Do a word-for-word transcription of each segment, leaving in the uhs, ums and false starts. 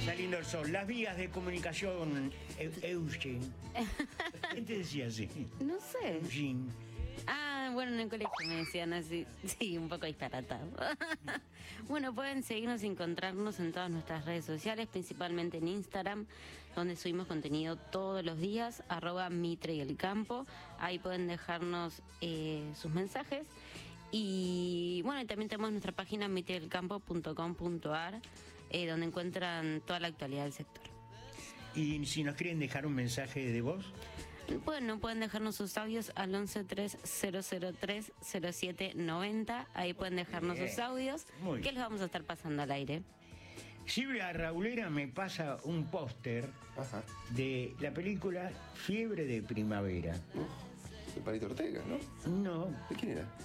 Saliendo el sol. Las vías de comunicación, Eu- Eugen. ¿Quién te decía así? No sé. Eugen. Ah, bueno, en el colegio me decían así. Sí, un poco disparatado. Bueno, pueden seguirnos y encontrarnos en todas nuestras redes sociales, principalmente en Instagram, donde subimos contenido todos los días, arroba Mitre y el Campo. Ahí pueden dejarnos eh, sus mensajes. Y bueno, y también tenemos nuestra página mitre del campo punto com punto ar, eh, donde encuentran toda la actualidad del sector. Y si nos quieren dejar un mensaje de voz, Bueno, pueden dejarnos sus audios al once tres cero cero tres cero siete noventa. Ahí pueden dejarnos Bien. sus audios, Muy que bien. los vamos a estar pasando al aire. Silvia Raulera me pasa un póster Ajá. de la película Fiebre de Primavera. De Palito Ortega, ¿no? No, ¿De quién era?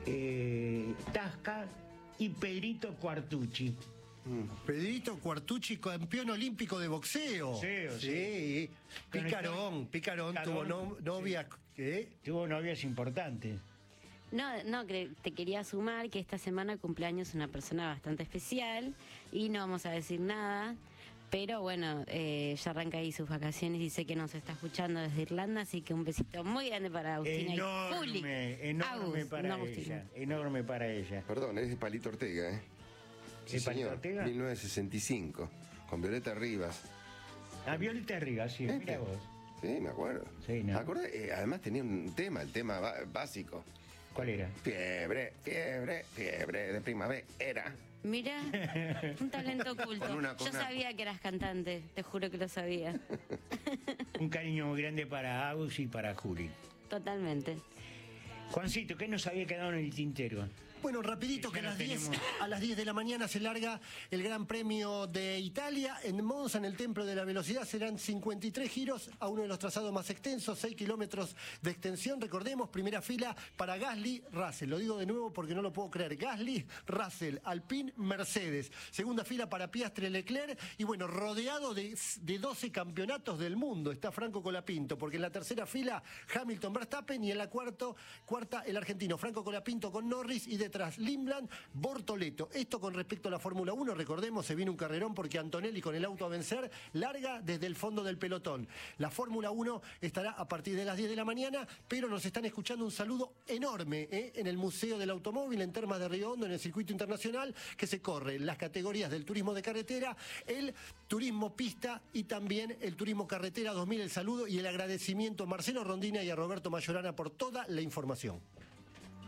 eh, Tasca y Pedrito Cuartucci. Pedrito Cuartucci, campeón olímpico de boxeo. Boxeo, sí. Sí. Picarón, Picarón Picarón, tuvo no- novia. ¿Qué? Tuvo novias importantes. No, no, que te quería sumar que esta semana cumpleaños una persona bastante especial y no vamos a decir nada, pero bueno, eh, ya arranca ahí sus vacaciones y sé que nos está escuchando desde Irlanda, así que un besito muy grande para Agustina y Juli. Enorme, enorme Agus, para no Agustina. ella. Enorme para ella. Perdón, es de Palito Ortega, ¿eh? Sí, ¿De Palito señor. Ortega? mil novecientos sesenta y cinco, con Violeta Rivas. A Violeta Rivas, sí, Este. mira vos. Sí, me acuerdo. Sí, ¿no? ¿Me acordás? Eh, además tenía un tema, el tema ba- básico. ¿Cuál era? Fiebre, fiebre, fiebre de primavera. Mira, un talento oculto. Con una- con Yo una- sabía que eras cantante, te juro que lo sabía. Un cariño muy grande para Agus y para Juli. Totalmente. Juancito, ¿qué nos había quedado en el tintero? Bueno, rapidito, Ya que a no las, diez, tenemos. a las diez de la mañana se larga el Gran Premio de Italia. En Monza, en el Templo de la Velocidad, serán cincuenta y tres giros a uno de los trazados más extensos, seis kilómetros de extensión. Recordemos, primera fila para Gasly, Russell. Lo digo de nuevo porque no lo puedo creer. Gasly, Russell, Alpine, Mercedes. Segunda fila para Piastri, Leclerc. Y bueno, rodeado de, de doce campeonatos del mundo está Franco Colapinto, porque en la tercera fila Hamilton, Verstappen, y en la cuarto, cuarta el argentino Franco Colapinto con Norris, y detrás Limland, Bortoleto. Esto con respecto a la Fórmula uno, recordemos, se viene un carrerón porque Antonelli, con el auto a vencer, larga desde el fondo del pelotón. La Fórmula uno estará a partir de las diez de la mañana, pero nos están escuchando. Un saludo enorme ¿eh? en el Museo del Automóvil, en Termas de Río Hondo, en el circuito internacional, que se corre las categorías del turismo de carretera, el turismo pista y también el turismo carretera dos mil. El saludo y el agradecimiento a Marcelo Rondina y a Roberto Mayorana por toda la información.